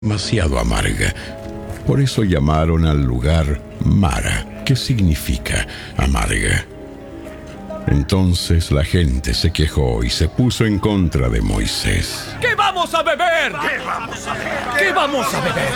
demasiado amarga. Por eso llamaron al lugar Mara, que significa amarga. Entonces la gente se quejó y se puso en contra de Moisés. ¿Qué vamos a beber? ¿Qué vamos a beber?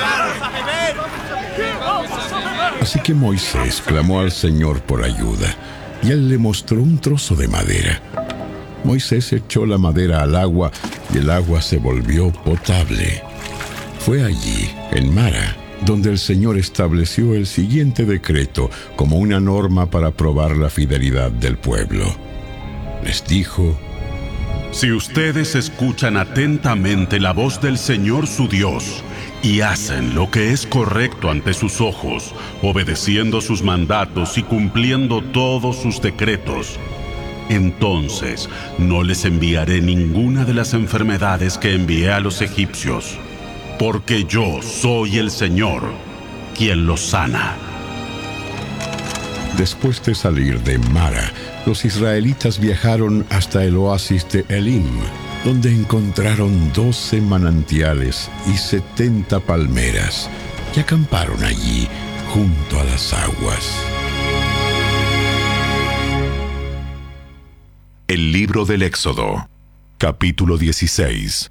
Así que Moisés clamó al Señor por ayuda, y él le mostró un trozo de madera. Moisés echó la madera al agua, y el agua se volvió potable. Fue allí, en Mara, donde el Señor estableció el siguiente decreto como una norma para probar la fidelidad del pueblo. Les dijo: si ustedes escuchan atentamente la voz del Señor su Dios y hacen lo que es correcto ante sus ojos, obedeciendo sus mandatos y cumpliendo todos sus decretos, entonces no les enviaré ninguna de las enfermedades que envié a los egipcios, porque yo soy el Señor, quien los sana. Después de salir de Mara, los israelitas viajaron hasta el oasis de Elim, donde encontraron 12 manantiales y 70 palmeras, y acamparon allí junto a las aguas. El libro del Éxodo, capítulo 16.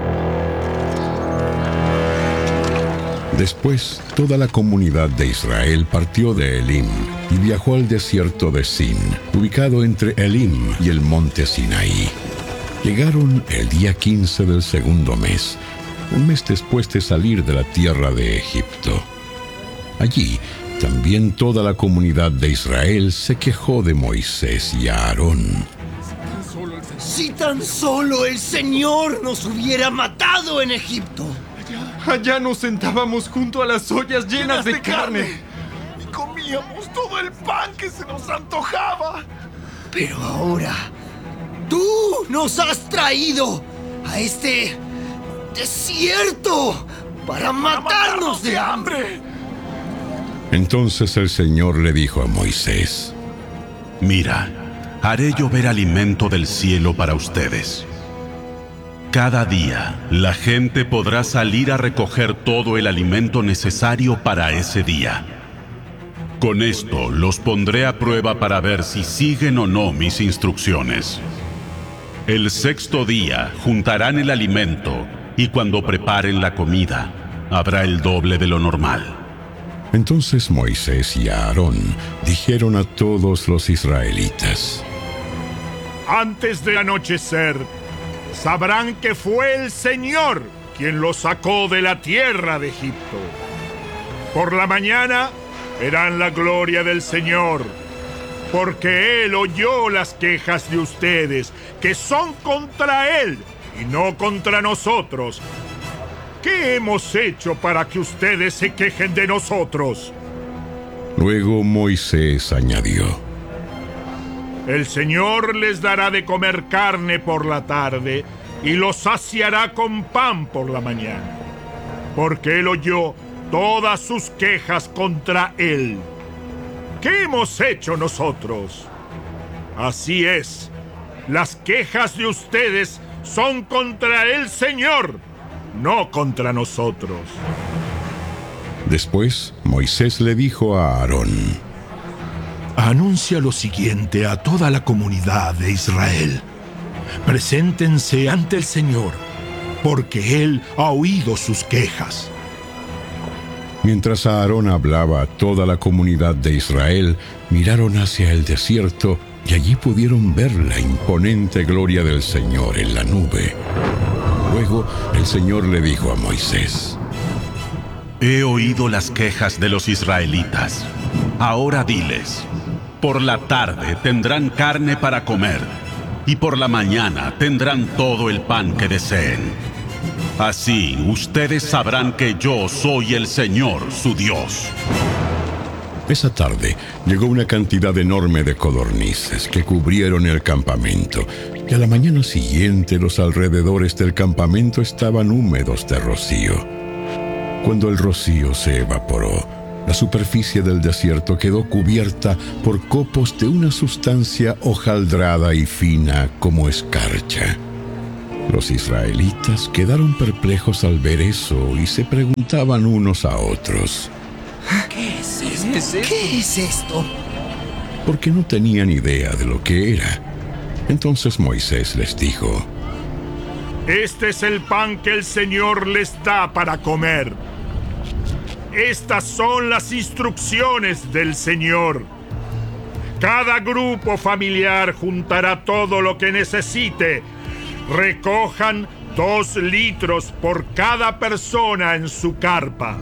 Después, toda la comunidad de Israel partió de Elim y viajó al desierto de Sin, ubicado entre Elim y el monte Sinaí. Llegaron el día 15 del segundo mes, un mes después de salir de la tierra de Egipto. Allí, también toda la comunidad de Israel se quejó de Moisés y Aarón. Si tan solo el Señor nos hubiera matado en Egipto. Allá nos sentábamos junto a las ollas llenas de carne. Y comíamos todo el pan que se nos antojaba. Pero ahora, tú nos has traído a este desierto para matarnos de hambre. Entonces el Señor le dijo a Moisés: mira, haré llover alimento del cielo para ustedes. Cada día, la gente podrá salir a recoger todo el alimento necesario para ese día. Con esto, los pondré a prueba para ver si siguen o no mis instrucciones. El sexto día, juntarán el alimento, y cuando preparen la comida, habrá el doble de lo normal. Entonces Moisés y Aarón dijeron a todos los israelitas: antes de anochecer, sabrán que fue el Señor quien los sacó de la tierra de Egipto. Por la mañana verán la gloria del Señor, porque Él oyó las quejas de ustedes, que son contra Él y no contra nosotros. ¿Qué hemos hecho para que ustedes se quejen de nosotros? Luego Moisés añadió: el Señor les dará de comer carne por la tarde y los saciará con pan por la mañana, porque Él oyó todas sus quejas contra Él. ¿Qué hemos hecho nosotros? Así es, las quejas de ustedes son contra el Señor, no contra nosotros. Después, Moisés le dijo a Aarón: anuncia lo siguiente a toda la comunidad de Israel. Preséntense ante el Señor, porque Él ha oído sus quejas. Mientras Aarón hablaba a toda la comunidad de Israel, miraron hacia el desierto y allí pudieron ver la imponente gloria del Señor en la nube. Luego, el Señor le dijo a Moisés: he oído las quejas de los israelitas. Ahora diles: por la tarde tendrán carne para comer, y por la mañana tendrán todo el pan que deseen. Así ustedes sabrán que yo soy el Señor, su Dios. Esa tarde llegó una cantidad enorme de codornices que cubrieron el campamento, y a la mañana siguiente los alrededores del campamento estaban húmedos de rocío. Cuando el rocío se evaporó, la superficie del desierto quedó cubierta por copos de una sustancia hojaldrada y fina como escarcha. Los israelitas quedaron perplejos al ver eso y se preguntaban unos a otros, ¿Qué es esto? ¿Qué es esto? porque no tenían idea de lo que era. Entonces Moisés les dijo, Este es el pan que el Señor les da para comer. Estas son las instrucciones del Señor. Cada grupo familiar juntará todo lo que necesite. Recojan 2 litros por cada persona en su carpa.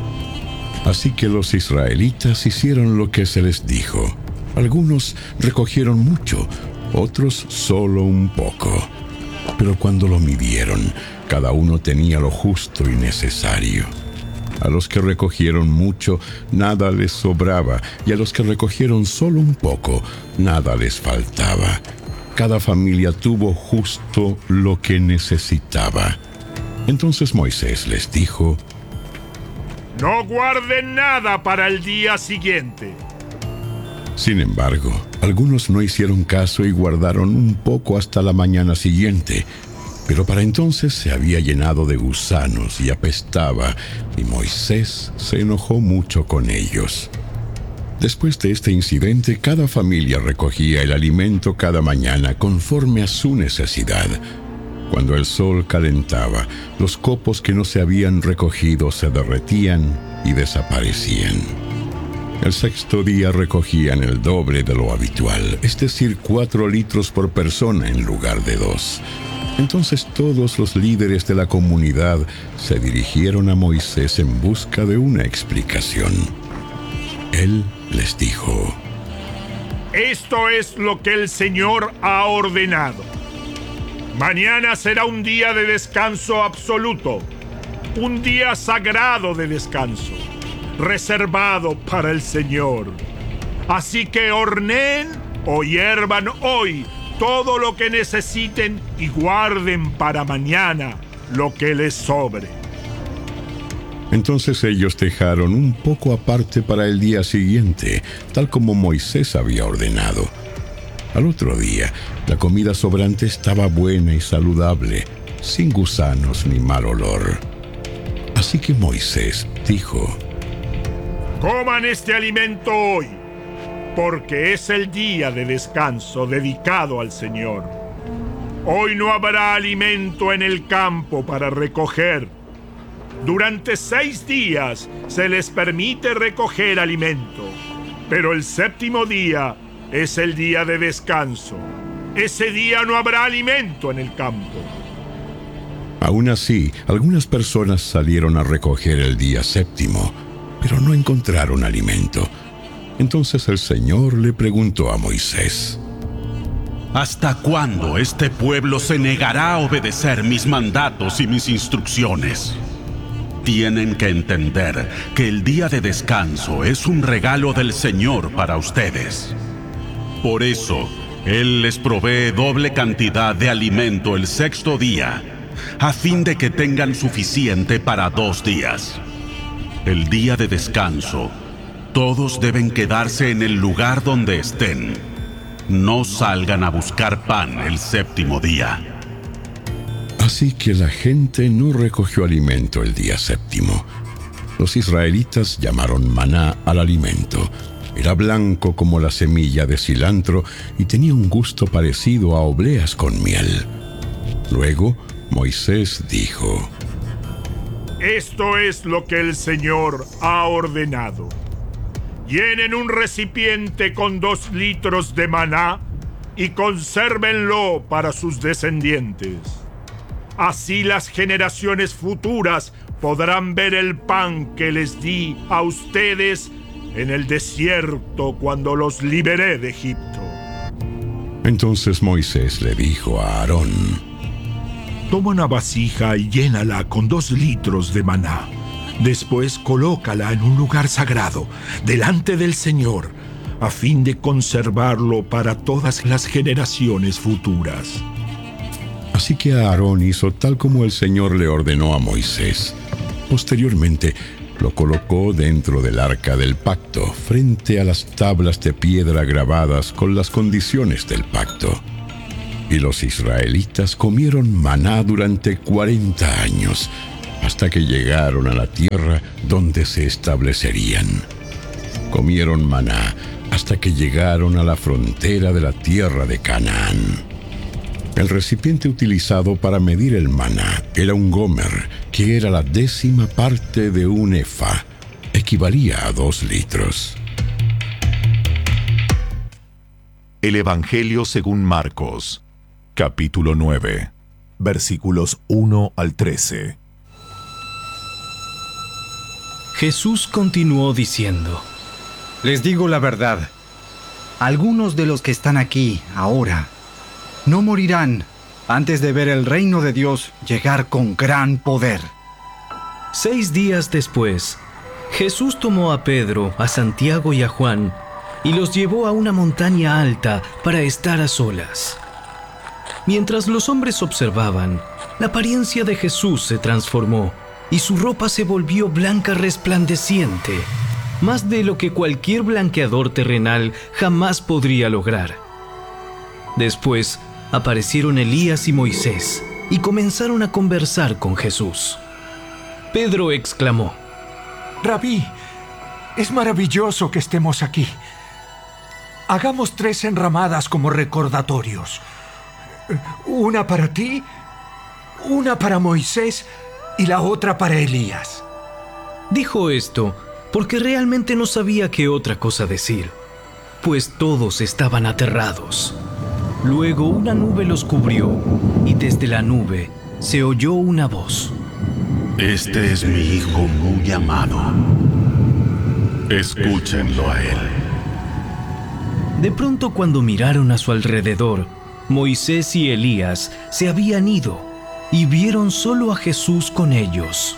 Así que los israelitas hicieron lo que se les dijo. Algunos recogieron mucho, otros solo un poco. Pero cuando lo midieron, cada uno tenía lo justo y necesario. A los que recogieron mucho, nada les sobraba, y a los que recogieron solo un poco, nada les faltaba. Cada familia tuvo justo lo que necesitaba. Entonces Moisés les dijo, No guarden nada para el día siguiente. Sin embargo, algunos no hicieron caso y guardaron un poco hasta la mañana siguiente. Pero para entonces se había llenado de gusanos y apestaba, y Moisés se enojó mucho con ellos. Después de este incidente, cada familia recogía el alimento cada mañana conforme a su necesidad. Cuando el sol calentaba, los copos que no se habían recogido se derretían y desaparecían. El 6º día recogían el doble de lo habitual, es decir, 4 litros por persona en lugar de 2. Entonces todos los líderes de la comunidad se dirigieron a Moisés en busca de una explicación. Él les dijo, Esto es lo que el Señor ha ordenado. Mañana será un día de descanso absoluto, un día sagrado de descanso, reservado para el Señor. Así que horneen o hiervan hoy todo lo que necesiten y guarden para mañana lo que les sobre. Entonces ellos dejaron un poco aparte para el día siguiente, tal como Moisés había ordenado. Al otro día, la comida sobrante estaba buena y saludable, sin gusanos ni mal olor. Así que Moisés dijo, Coman este alimento hoy, porque es el día de descanso dedicado al Señor. Hoy no habrá alimento en el campo para recoger. Durante 6 días se les permite recoger alimento, pero el 7º día es el día de descanso. Ese día no habrá alimento en el campo. Aún así, algunas personas salieron a recoger el día 7º, pero no encontraron alimento. Entonces el Señor le preguntó a Moisés, ¿Hasta cuándo este pueblo se negará a obedecer mis mandatos y mis instrucciones? Tienen que entender que el día de descanso es un regalo del Señor para ustedes. Por eso, Él les provee doble cantidad de alimento el 6º día, a fin de que tengan suficiente para 2 días. El día de descanso, todos deben quedarse en el lugar donde estén. No salgan a buscar pan el 7º día. Así que la gente no recogió alimento el día 7º. Los israelitas llamaron maná al alimento. Era blanco como la semilla de cilantro y tenía un gusto parecido a obleas con miel. Luego, Moisés dijo, Esto es lo que el Señor ha ordenado. Llenen un recipiente con 2 litros de maná y consérvenlo para sus descendientes. Así las generaciones futuras podrán ver el pan que les di a ustedes en el desierto cuando los liberé de Egipto. Entonces Moisés le dijo a Aarón, Toma una vasija y llénala con 2 litros de maná. Después colócala en un lugar sagrado, delante del Señor, a fin de conservarlo para todas las generaciones futuras. Así que Aarón hizo tal como el Señor le ordenó a Moisés. Posteriormente, lo colocó dentro del arca del pacto, frente a las tablas de piedra grabadas con las condiciones del pacto. Y los israelitas comieron maná durante 40 años, hasta que llegaron a la tierra donde se establecerían. Comieron maná hasta que llegaron a la frontera de la tierra de Canaán. El recipiente utilizado para medir el maná era un gomer, que era la 10ª parte de un efa, equivalía a 2 litros. El Evangelio según Marcos, capítulo 9, versículos 1 al 13. Jesús continuó diciendo: Les digo la verdad, algunos de los que están aquí ahora no morirán antes de ver el reino de Dios llegar con gran poder. 6 días después, Jesús tomó a Pedro, a Santiago y a Juan y los llevó a una montaña alta para estar a solas. Mientras los hombres observaban, la apariencia de Jesús se transformó y su ropa se volvió blanca resplandeciente, más de lo que cualquier blanqueador terrenal jamás podría lograr. Después aparecieron Elías y Moisés y comenzaron a conversar con Jesús. Pedro exclamó: Rabí, es maravilloso que estemos aquí. Hagamos 3 enramadas como recordatorios. Una para ti, una para Moisés y la otra para Elías. Dijo esto porque realmente no sabía qué otra cosa decir, pues todos estaban aterrados. Luego una nube los cubrió y desde la nube se oyó una voz: Este es mi Hijo muy amado. Escúchenlo a él. De pronto, cuando miraron a su alrededor, Moisés y Elías se habían ido y vieron solo a Jesús con ellos.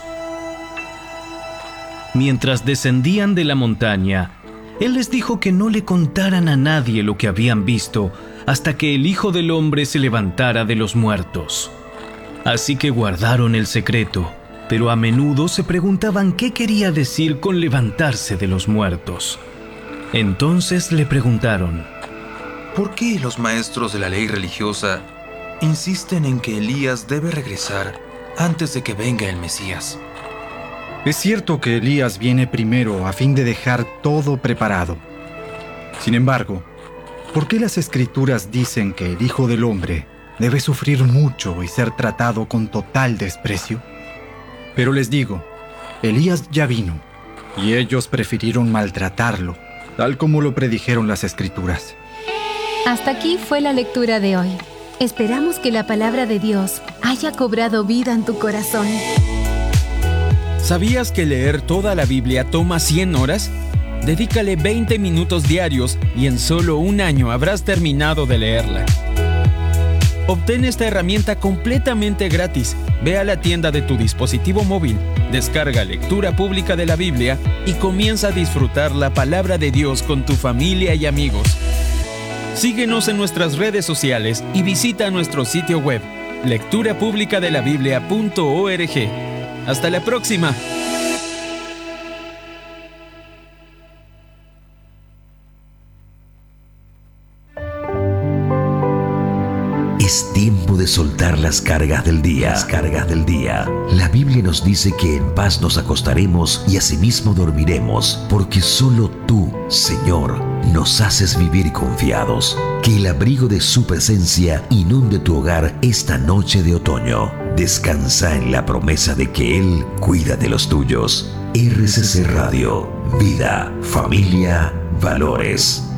Mientras descendían de la montaña, Él les dijo que no le contaran a nadie lo que habían visto hasta que el Hijo del Hombre se levantara de los muertos. Así que guardaron el secreto, pero a menudo se preguntaban qué quería decir con levantarse de los muertos. Entonces le preguntaron: ¿por qué los maestros de la ley religiosa insisten en que Elías debe regresar antes de que venga el Mesías? Es cierto que Elías viene primero a fin de dejar todo preparado. Sin embargo, ¿por qué las Escrituras dicen que el Hijo del Hombre debe sufrir mucho y ser tratado con total desprecio? Pero les digo, Elías ya vino, y ellos prefirieron maltratarlo, tal como lo predijeron las Escrituras. Hasta aquí fue la lectura de hoy. Esperamos que la palabra de Dios haya cobrado vida en tu corazón. ¿Sabías que leer toda la Biblia toma 100 horas? Dedícale 20 minutos diarios y en solo un año habrás terminado de leerla. Obtén esta herramienta completamente gratis. Ve a la tienda de tu dispositivo móvil, descarga Lectura Pública de la Biblia y comienza a disfrutar la palabra de Dios con tu familia y amigos. Síguenos en nuestras redes sociales y visita nuestro sitio web, lecturapublicadelabiblia.org. ¡Hasta la próxima! Es tiempo de soltar las cargas del día. La Biblia nos dice que en paz nos acostaremos y asimismo dormiremos, porque solo tú, Señor, nos haces vivir confiados. Que el abrigo de su presencia inunde tu hogar esta noche de otoño. Descansa en la promesa de que Él cuida de los tuyos. RCC Radio, vida, familia, valores.